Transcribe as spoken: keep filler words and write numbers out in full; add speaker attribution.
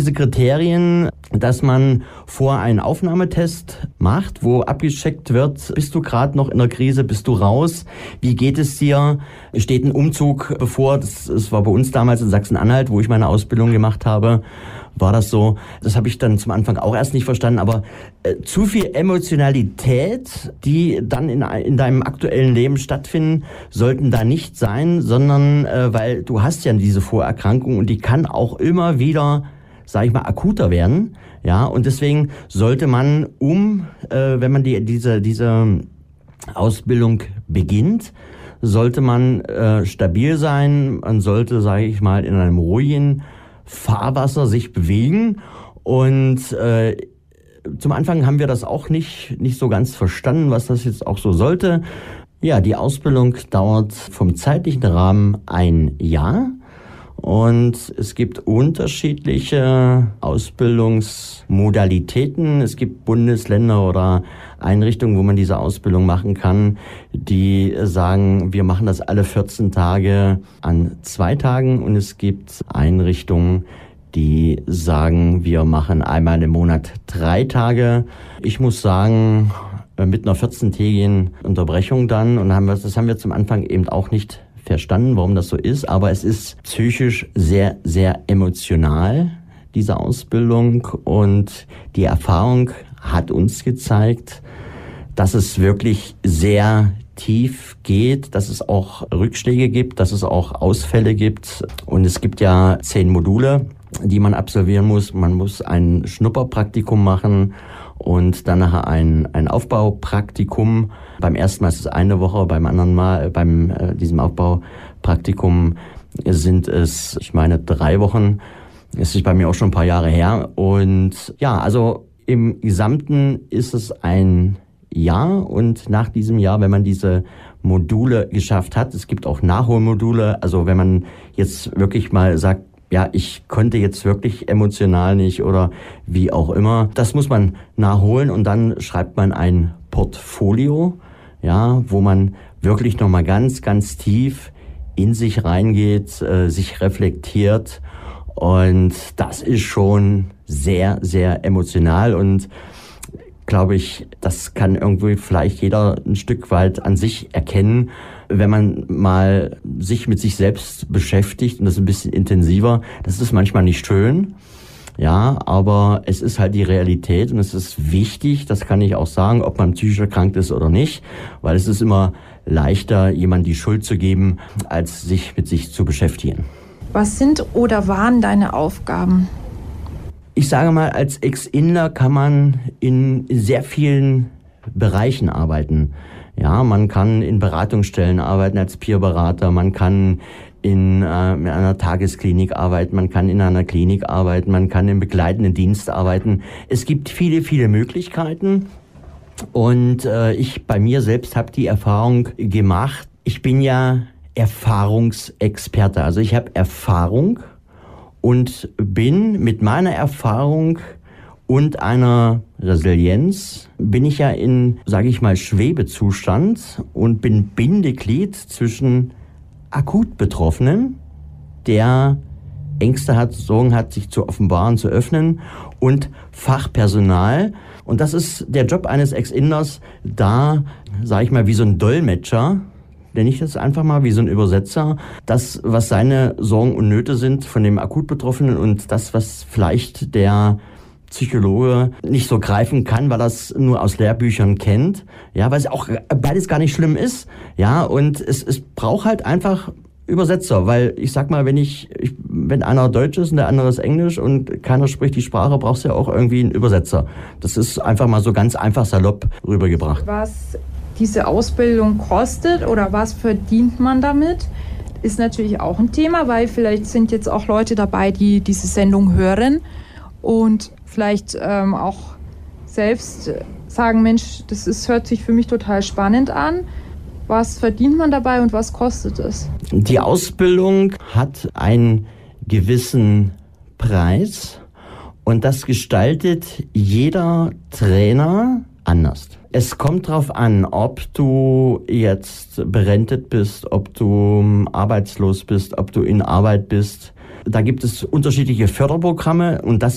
Speaker 1: diese Kriterien, dass man vor einen Aufnahmetest macht, wo abgecheckt wird, bist du gerade noch in der Krise, bist du raus, wie geht es dir, steht ein Umzug bevor, das, das war bei uns damals in Sachsen-Anhalt, wo ich meine Ausbildung gemacht habe, war das so. Das habe ich dann zum Anfang auch erst nicht verstanden, aber äh, zu viel Emotionalität, die dann in, in deinem aktuellen Leben stattfinden, sollten da nicht sein, sondern äh, weil du hast ja diese Vorerkrankung und die kann auch immer wieder, sag ich mal, akuter werden. Ja, und deswegen sollte man, um, äh, wenn man die, diese, diese Ausbildung beginnt, sollte man äh, stabil sein, man sollte, sage ich mal, in einem ruhigen Fahrwasser sich bewegen und äh, zum Anfang haben wir das auch nicht, nicht so ganz verstanden, was das jetzt auch so sollte. Ja, die Ausbildung dauert vom zeitlichen Rahmen ein Jahr und es gibt unterschiedliche Ausbildungsmodalitäten. Es gibt Bundesländer oder Einrichtungen, wo man diese Ausbildung machen kann, die sagen, wir machen das alle vierzehn Tage an zwei Tagen und es gibt Einrichtungen, die sagen, wir machen einmal im Monat drei Tage. Ich muss sagen, mit einer vierzehntägigen Unterbrechung dann, und haben wir, das haben wir zum Anfang eben auch nicht verstanden, warum das so ist, aber es ist psychisch sehr, sehr emotional, diese Ausbildung, und die Erfahrung hat uns gezeigt, dass es wirklich sehr tief geht, dass es auch Rückschläge gibt, dass es auch Ausfälle gibt. Und es gibt ja zehn Module, die man absolvieren muss. Man muss ein Schnupperpraktikum machen und dann nachher ein, ein Aufbaupraktikum. Beim ersten Mal ist es eine Woche, beim anderen Mal, beim äh, diesem Aufbaupraktikum sind es, ich meine, drei Wochen. Das ist bei mir auch schon ein paar Jahre her. Und ja, also im Gesamten ist es ein Jahr, und nach diesem Jahr, wenn man diese Module geschafft hat, es gibt auch Nachholmodule, also wenn man jetzt wirklich mal sagt, ja, ich konnte jetzt wirklich emotional nicht oder wie auch immer, das muss man nachholen, und dann schreibt man ein Portfolio, ja, wo man wirklich nochmal ganz, ganz tief in sich reingeht, äh, sich reflektiert, und das ist schon sehr, sehr emotional, und glaube ich, das kann irgendwie vielleicht jeder ein Stück weit an sich erkennen, wenn man mal sich mit sich selbst beschäftigt und das ein bisschen intensiver. Das ist manchmal nicht schön, ja, aber es ist halt die Realität, und es ist wichtig, das kann ich auch sagen, ob man psychisch erkrankt ist oder nicht, weil es ist immer leichter, jemandem die Schuld zu geben, als sich mit sich zu beschäftigen.
Speaker 2: Was sind oder waren deine Aufgaben?
Speaker 1: Ich sage mal, als Ex-Inler kann man in sehr vielen Bereichen arbeiten. Ja, man kann in Beratungsstellen arbeiten als Peerberater, man kann in, äh, in einer Tagesklinik arbeiten, man kann in einer Klinik arbeiten, man kann im begleitenden Dienst arbeiten. Es gibt viele, viele Möglichkeiten, und äh, ich bei mir selbst habe die Erfahrung gemacht, ich bin ja Erfahrungsexperte, also ich habe Erfahrung und bin mit meiner Erfahrung und einer Resilienz, bin ich ja in, sage ich mal, Schwebezustand und bin Bindeglied zwischen akut Betroffenen, der Ängste hat, Sorgen hat, sich zu offenbaren, zu öffnen, und Fachpersonal. Und das ist der Job eines Ex-Inders, da, sage ich mal, wie so ein Dolmetscher, nenne ich das einfach mal, wie so ein Übersetzer, das, was seine Sorgen und Nöte sind von dem akut Betroffenen, und das, was vielleicht der Psychologe nicht so greifen kann, weil er es nur aus Lehrbüchern kennt, ja, weil es auch beides gar nicht schlimm ist, ja, und es, es braucht halt einfach Übersetzer, weil ich sag mal, wenn ich, ich, wenn einer Deutsch ist und der andere ist Englisch und keiner spricht die Sprache, brauchst du ja auch irgendwie einen Übersetzer. Das ist einfach mal so ganz einfach salopp rübergebracht.
Speaker 2: Was diese Ausbildung kostet oder was verdient man damit, ist natürlich auch ein Thema, weil vielleicht sind jetzt auch Leute dabei, die diese Sendung hören und vielleicht ähm, auch selbst sagen, Mensch, das ist, hört sich für mich total spannend an. Was verdient man dabei und was kostet es?
Speaker 1: Die Ausbildung hat einen gewissen Preis, und das gestaltet jeder Trainer anders. Es kommt darauf an, ob du jetzt berentet bist, ob du arbeitslos bist, ob du in Arbeit bist. Da gibt es unterschiedliche Förderprogramme, und das